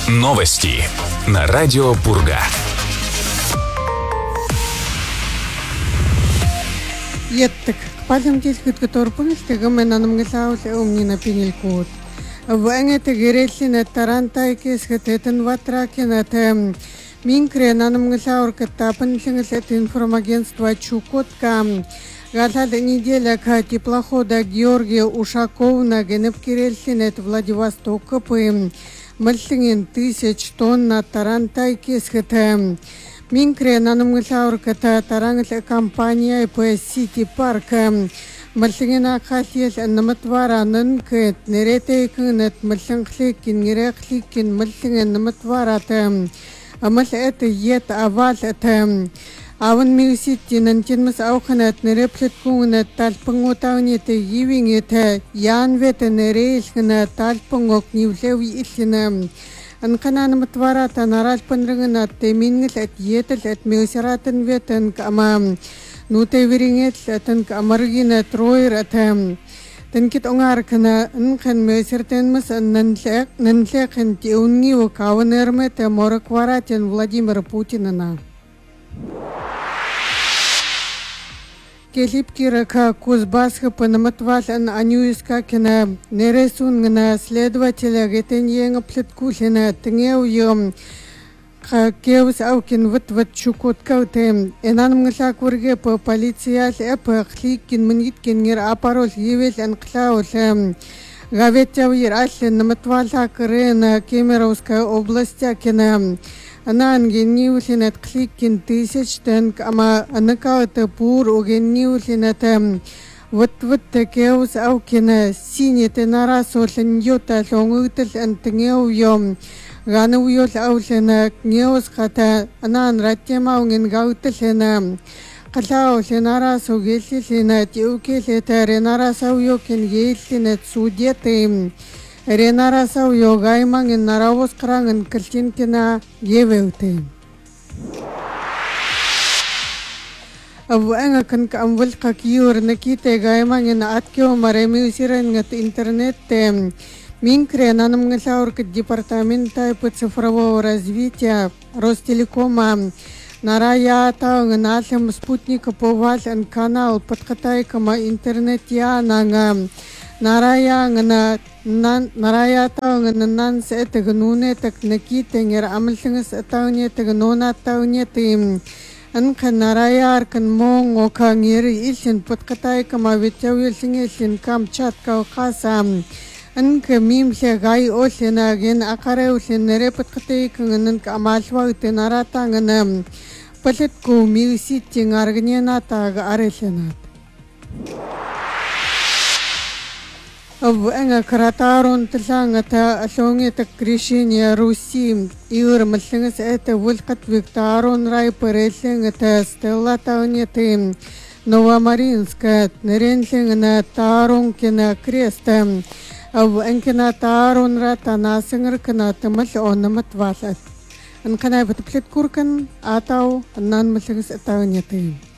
Новости на радио Пурга. Еттик, paljon tilkut torpumistaga nanamgasaus umnina pinilkut. Вангата гэрэлин тарантай кэсхэтэн ватракинат минкре нанамгасаур катапанлингасэт информагентство Чукотка. Галад неделя к теплохода Георгия Ушаковна генепкирэлсинет Владивостока пым. Мальсингин 1000 тонн на тарантай кэсхэтэн. Минкре нанамгасаур ката тарангл компания по Сити Парк. Мальсингина хасиес наматвара нанкет неретейкнет мальсингликин нерехликин мальсингин наматварата амал это ет авалата аван мисити нантинмас ауханат нереплеткунет талпангутауните гивингете янвете нерейсгна талпангок нивлеви исина анканан матварата наралпанрыгнат темингл ет мисаратан ветен кама Нуте вирингет тенк амаргина троир атам тенкит онgar kana nkan месертен мас нанлек тиунги у кавнерме те моракваратен Владимира Путина. Келипкира ка Кузбасска панаматвал анюиска кена нересун гна следователя гетеньенга плеткулина тнгеу йом Кеус аукин вот Чукотка тем энанмгла курге по полиция по хликин мниткин гер апарол евел анклаул гаветявир аслен наматвалха крена Кемеровская область кена анангенниулинат хликин 1000 тенк ама анакаата пур огенниулинат вот кеус аукина синете нарасолен юта лонгутел антнгеу йом Гануйол аулена неос хата анан ратемаунген гаутэлена қалау ленарасу геллина тиукелета ренарасау йокен геллинет судеты ренарасау йогайманген наравос кранген калчинкина гевеуты Аванга канк амвал какиор наките гайманген аткео маремиусирангат интернет Минкре нанамгасаур департамента по цифрового развития Ростелекома нарая таунг нашим спутника по вален канал подкатайкама интернет я нанга нарая таунг нанс это гнуне так накитенгер амлсингас тауне так нона тауне тим анка нарая аркан монго кангер илсин подкатайкама ветявилсингесин Камчатка хасам Анка мимсе гай олена ген акареулен нерепаткатейкнен камалва тенаратангнам палетку миуситин аргнената аресенат Аванга кратарон тлангата асонгета крещение Руси ир малсингас это вулкат Викторон рай пересенгата стелла таунете Новомаринская неренсингна таронкина креста Анкина тарун ратана сингркана тамал онамат васат. Анкана битплет куркан атау нан малсигс атаунятым.